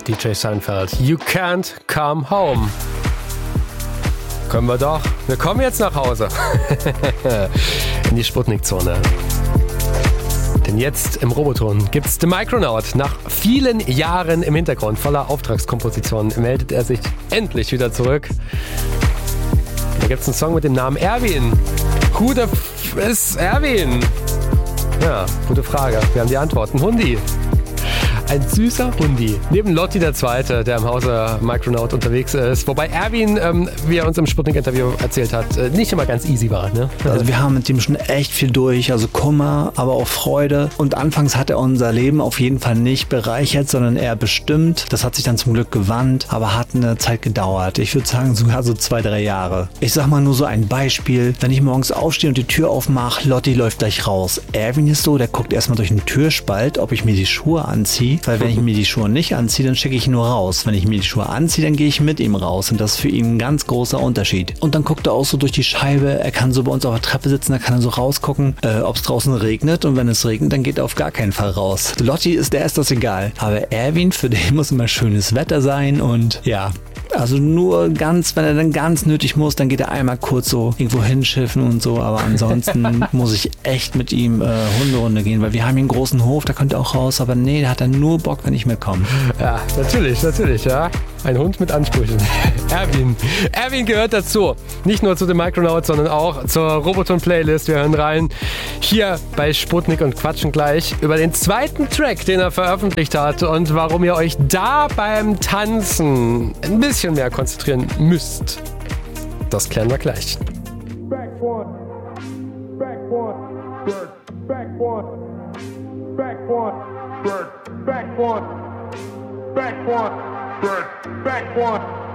DJ Seinfeld. You can't come home. Können wir doch. Wir kommen jetzt nach Hause. In die Sputnik-Zone. Denn jetzt im Roboton gibt's The Micronaut. Nach vielen Jahren im Hintergrund voller Auftragskompositionen meldet er sich endlich wieder zurück. Da gibt's einen Song mit dem Namen Erwin. Who the f ist Erwin? Ja, gute Frage. Wir haben die Antworten. Hundi. Ein süßer Hundi. Neben Lotti der Zweite, der im Hause Micronaut unterwegs ist. Wobei Erwin, wie er uns im Sputnik-Interview erzählt hat, nicht immer ganz easy war. Ne? Also wir haben mit ihm schon echt viel durch. Also Kummer, aber auch Freude. Und anfangs hat er unser Leben auf jeden Fall nicht bereichert, sondern eher bestimmt. Das hat sich dann zum Glück gewandt, aber hat eine Zeit gedauert. Ich würde sagen sogar so 2-3 Jahre. Ich sag mal nur so ein Beispiel. Wenn ich morgens aufstehe und die Tür aufmache, Lotti läuft gleich raus. Erwin ist so, der guckt erstmal durch den Türspalt, ob ich mir die Schuhe anziehe. Weil wenn ich mir die Schuhe nicht anziehe, dann schicke ich ihn nur raus. Wenn ich mir die Schuhe anziehe, dann gehe ich mit ihm raus. Und das ist für ihn ein ganz großer Unterschied. Und dann guckt er auch so durch die Scheibe. Er kann so bei uns auf der Treppe sitzen, da kann er so rausgucken, ob es draußen regnet. Und wenn es regnet, dann geht er auf gar keinen Fall raus. Lotti der ist das egal. Aber Erwin, für den muss immer schönes Wetter sein. Und ja, also nur ganz, wenn er dann ganz nötig muss, dann geht er einmal kurz so irgendwo hinschiffen und so. Aber ansonsten muss ich echt mit ihm Hunderunde gehen, weil wir haben hier einen großen Hof, da könnte er auch raus. Aber nee, da hat er nur Bock, wenn ich mitkomme. Ja, natürlich, ja. Ein Hund mit Ansprüchen. Erwin gehört dazu. Nicht nur zu The Micronaut, sondern auch zur Roboton-Playlist. Wir hören rein hier bei Sputnik und quatschen gleich über den zweiten Track, den er veröffentlicht hat und warum ihr euch da beim Tanzen ein bisschen mehr konzentrieren müsst. Das klären wir gleich. Back one, back one, back one, back one, back one, back one, back one.